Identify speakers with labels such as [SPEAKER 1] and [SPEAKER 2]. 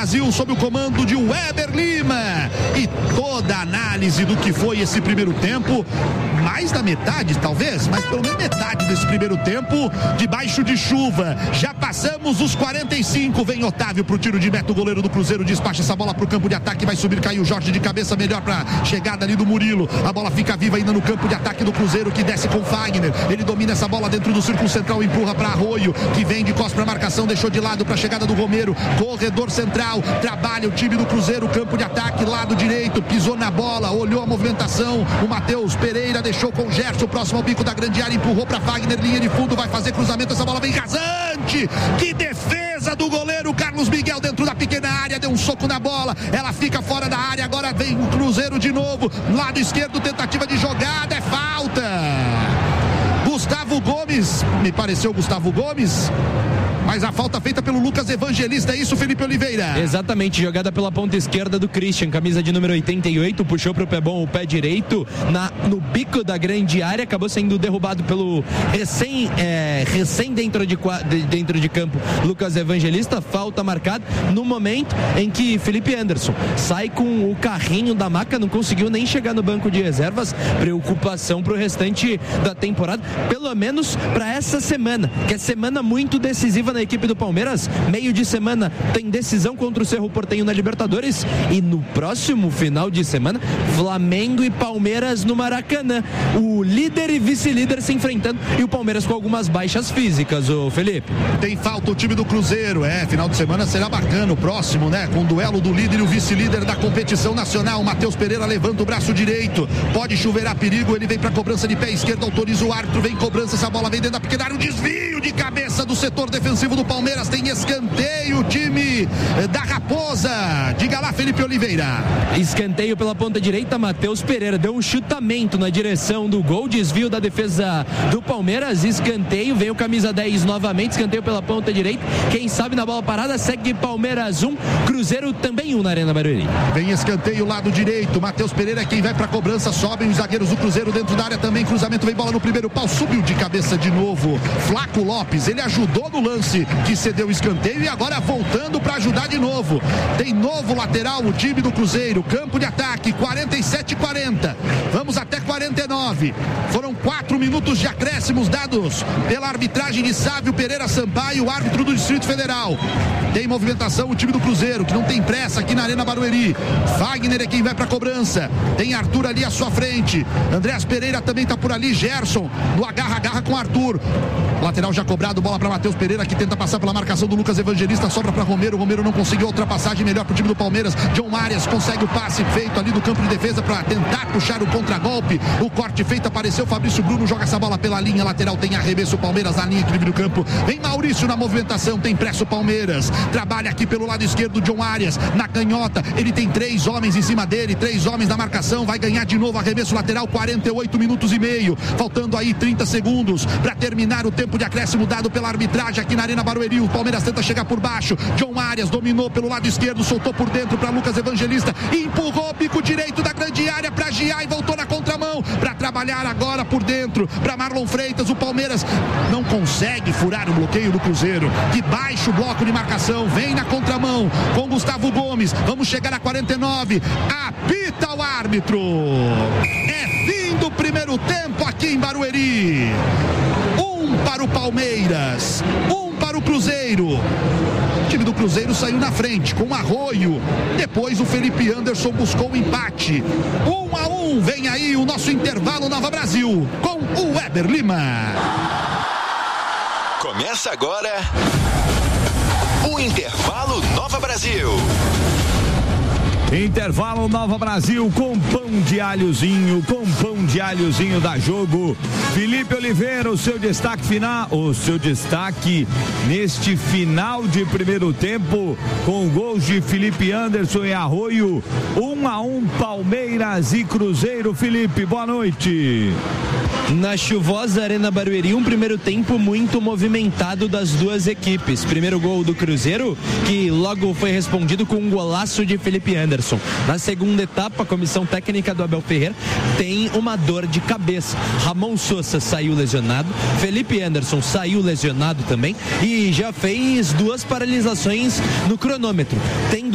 [SPEAKER 1] Brasil, sob o comando de Weber Lima. E toda a análise do que foi esse primeiro tempo, mais da metade talvez, mas pelo menos metade desse primeiro tempo, debaixo de chuva. Já passamos os 45, vem Otávio pro tiro de meta, o goleiro do Cruzeiro despacha essa bola pro campo de ataque, vai subir Caio Jorge de cabeça, melhor pra chegada ali do Murilo. A bola fica viva ainda no campo de ataque do Cruzeiro, que desce com Fagner. Ele domina essa bola dentro do círculo central, empurra pra Arroio, que vem de costas pra marcação, deixou de lado pra chegada do Romero. Corredor central, trabalha o time do Cruzeiro, campo de ataque, lado direito, pisou na bola, olhou a movimentação. O Matheus Pereira deixou com o Gerson, próximo ao bico da grande área, empurrou pra Fagner, linha de fundo, vai fazer cruzamento, essa bola vem rasante. Que defesa do goleiro Carlos Miguel dentro da pequena área, deu um soco na bola, ela fica fora da área, agora vem o Cruzeiro de novo, lado esquerdo, tentativa de jogada, é falta. Gustavo Gomes, me pareceu Gustavo Gomes, mas a falta feita pelo Lucas Evangelista, é isso, Felipe Oliveira?
[SPEAKER 2] Exatamente, jogada pela ponta esquerda do Christian, camisa de número 88, puxou pro pé bom o pé direito, no bico da grande área, acabou sendo derrubado pelo recém dentro de campo, Lucas Evangelista. Falta marcada no momento em que Felipe Anderson sai com o carrinho da maca, não conseguiu nem chegar no banco de reservas. Preocupação pro restante da temporada, pelo menos para essa semana, que é semana muito decisiva na equipe do Palmeiras. Meio de semana tem decisão contra o Cerro Porteño na Libertadores, e no próximo final de semana Flamengo e Palmeiras no Maracanã, o líder e vice-líder se enfrentando, e o Palmeiras com algumas baixas físicas, o Felipe.
[SPEAKER 1] Tem falta o time do Cruzeiro, final de semana será bacana o próximo, né, com o duelo do líder e o vice-líder da competição nacional. Matheus Pereira levanta o braço direito, pode chover a perigo, ele vem pra cobrança de pé esquerdo, autoriza o árbitro, vem cobrança, essa bola vem dentro da pequena área, um desvio de cabeça do setor defensivo do Palmeiras, tem escanteio, o time da Raposa. Diga lá, Felipe Oliveira.
[SPEAKER 2] Escanteio pela ponta direita, Matheus Pereira deu um chutamento na direção do gol, desvio da defesa do Palmeiras, escanteio, vem o camisa 10 novamente, escanteio pela ponta direita, quem sabe na bola parada, segue Palmeiras 1, Cruzeiro também 1 na Arena Barueri.
[SPEAKER 1] Vem escanteio lado direito, Matheus Pereira é quem vai pra cobrança, sobem os zagueiros do Cruzeiro dentro da área também, cruzamento, vem bola no primeiro pau, subiu de cabeça de novo, Flaco Lopes, ele ajudou no lance que cedeu o escanteio e agora voltando para ajudar de novo. Tem novo lateral o time do Cruzeiro, campo de ataque, 47-40, vamos até 49, foram 4 minutos de acréscimos dados pela arbitragem de Sávio Pereira Sampaio, árbitro do Distrito Federal. Tem movimentação o time do Cruzeiro, que não tem pressa aqui na Arena Barueri. Fagner é quem vai para cobrança, tem Arthur ali à sua frente, Andréas Pereira também tá por ali, Gerson no agarra-agarra com Arthur, lateral já cobrado, bola para Matheus Pereira, que tenta passar pela marcação do Lucas Evangelista, sobra para Romero não conseguiu a ultrapassagem, melhor pro time do Palmeiras, John Arias consegue o passe feito ali do campo de defesa para tentar puxar o contragolpe, o corte feito, apareceu Fabrício Bruno, joga essa bola pela linha lateral, tem arremesso o Palmeiras na linha, equilíbrio do campo, vem Maurício na movimentação, tem pressa o Palmeiras, trabalha aqui pelo lado esquerdo, John Arias, na canhota, ele tem 3 homens em cima dele, 3 homens na marcação, vai ganhar de novo arremesso lateral, 48 minutos e meio, faltando aí 30 segundos para terminar o tempo de acréscimo dado pela arbitragem aqui na Arena Barueri. O Palmeiras tenta chegar por baixo, John Arias dominou pelo lado esquerdo, soltou por dentro para Lucas Evangelista, empurrou o bico direito da grande área para Giá e voltou na contramão para trabalhar agora por dentro para Marlon Freitas. O Palmeiras não consegue furar o bloqueio do Cruzeiro, de baixo bloco de marcação, vem na contramão com Gustavo Gomes, vamos chegar a 49, apita o árbitro, é fim do primeiro tempo aqui em Barueri, 1 para o Palmeiras, 1 para o Cruzeiro. O time do Cruzeiro saiu na frente com Arroio, depois o Felipe Anderson buscou o empate, 1-1, vem aí o nosso intervalo Nova Brasil com o Weber Lima.
[SPEAKER 3] Começa agora o intervalo Nova Brasil.
[SPEAKER 4] Intervalo Nova Brasil com pão de alhozinho da Jogo. Felipe Oliveira, o seu destaque final, neste final de primeiro tempo, com gols de Felipe Anderson e Arroio, 1-1 Palmeiras e Cruzeiro. Felipe, boa noite.
[SPEAKER 2] Na chuvosa Arena Barueri, um primeiro tempo muito movimentado das duas equipes. Primeiro gol do Cruzeiro, que logo foi respondido com um golaço de Felipe Anderson. Na segunda etapa, a comissão técnica do Abel Ferreira tem uma dor de cabeça. Ramon Sosa saiu lesionado, Felipe Anderson saiu lesionado também e já fez 2 paralisações no cronômetro. Tem